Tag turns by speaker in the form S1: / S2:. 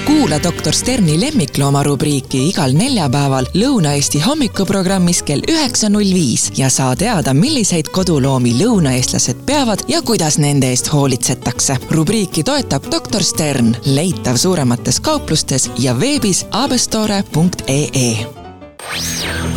S1: Kuula doktor Sterni lemmiklooma rubriiki igal neljapäeval Lõuna-Eesti hommikuprogrammis kell 9.05 ja saa teada, milliseid koduloomi lõunaeestlased peavad ja kuidas nende eest hoolitsetakse. Rubriiki toetab doktor Stern, leitav suuremates kauplustes ja veebis abestore.ee.